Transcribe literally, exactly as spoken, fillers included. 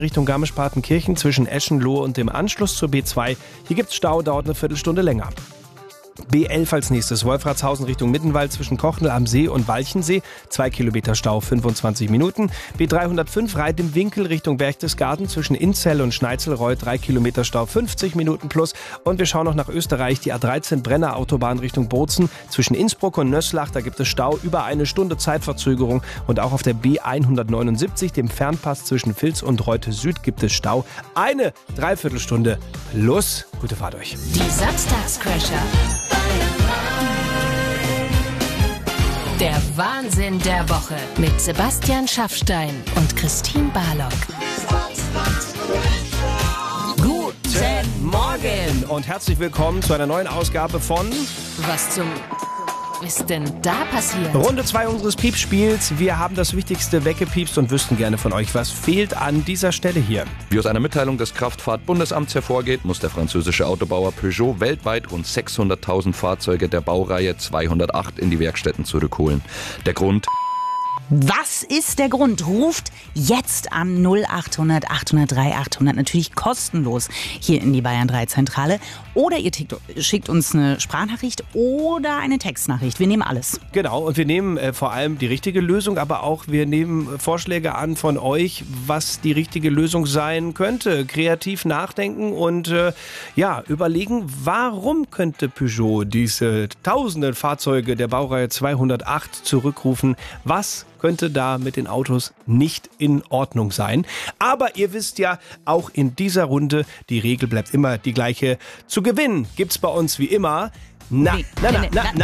Richtung Garmisch-Partenkirchen zwischen Eschenlohe und dem Anschluss zur B zwei. Hier gibt's Stau, dauert eine Viertelstunde länger. B elf als nächstes, Wolfratshausen Richtung Mittenwald zwischen Kochnel am See und Walchensee, zwei Kilometer Stau, fünfundzwanzig Minuten. B dreihundertfünf Reit im Winkel Richtung Berchtesgaden zwischen Inzell und Schneizelreuth, drei Kilometer Stau, fünfzig Minuten plus. Und wir schauen noch nach Österreich, die A dreizehn Brenner Autobahn Richtung Bozen zwischen Innsbruck und Nösslach, da gibt es Stau, über eine Stunde Zeitverzögerung. Und auch auf der B hundertneunundsiebzig, dem Fernpass zwischen Vils und Reute Süd, gibt es Stau, eine Dreiviertelstunde plus. Gute Fahrt euch. Die Samstagscrasher. Der Wahnsinn der Woche mit Sebastian Schaffstein und Christine Barlock. Guten Morgen und herzlich willkommen zu einer neuen Ausgabe von Was zum ist denn da passiert? Runde zwei unseres Piepspiels. Wir haben das Wichtigste weggepiepst und wüssten gerne von euch, was fehlt an dieser Stelle hier. Wie aus einer Mitteilung des Kraftfahrtbundesamts hervorgeht, muss der französische Autobauer Peugeot weltweit rund sechshunderttausend Fahrzeuge der Baureihe zweihundertacht in die Werkstätten zurückholen. Der Grund: Was ist der Grund? Ruft jetzt an null achthundert achthundertdrei achthundert, natürlich kostenlos hier in die Bayern drei Zentrale. Oder ihr tickt, schickt uns eine Sprachnachricht oder eine Textnachricht. Wir nehmen alles. Genau, und wir nehmen äh, vor allem die richtige Lösung, aber auch wir nehmen Vorschläge an von euch, was die richtige Lösung sein könnte. Kreativ nachdenken und äh, ja, überlegen, warum könnte Peugeot diese tausenden Fahrzeuge der Baureihe zweihundertacht zurückrufen? Was könnte da mit den Autos nicht in Ordnung sein? Aber ihr wisst ja, auch in dieser Runde, die Regel bleibt immer die gleiche. Zu gewinnen gibt's bei uns wie immer. Na, na, na, na, na.